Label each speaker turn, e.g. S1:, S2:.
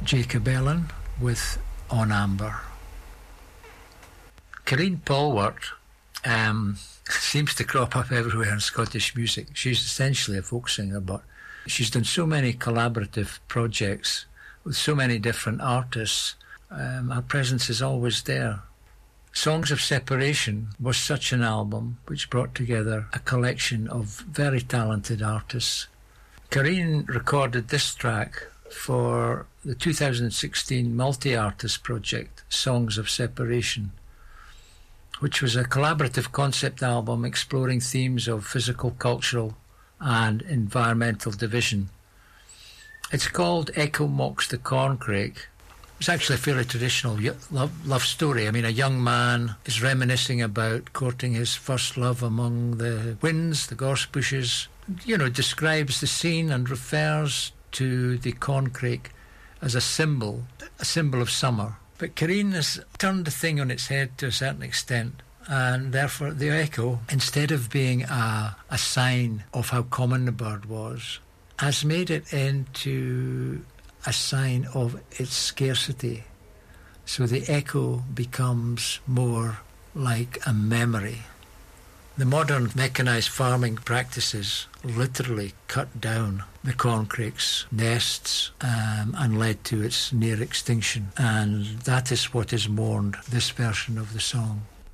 S1: Jacob Ellen with On Amber. Karine Polwart seems to crop up everywhere in Scottish music. She's essentially a folk singer, but she's done so many collaborative projects with so many different artists. Her presence is always there. Songs of Separation was such an album which brought together a collection of very talented artists. Karine recorded this track for the 2016 multi-artist project, Songs of Separation, which was a collaborative concept album exploring themes of physical, cultural and environmental division. It's called Echo Mocks the Corncrake. It's actually a fairly traditional love story. I mean, a young man is reminiscing about courting his first love among the winds, the gorse bushes. Describes the scene and refers to the corncrake as a symbol of summer. But Karine has turned the thing on its head to a certain extent, and therefore the echo, instead of being a sign of how common the bird was, has made it into a sign of its scarcity. So the echo becomes more like a memory. The modern mechanised farming practices literally cut down the corncrake's nests and led to its near extinction. And that is what is mourned, this version of the song.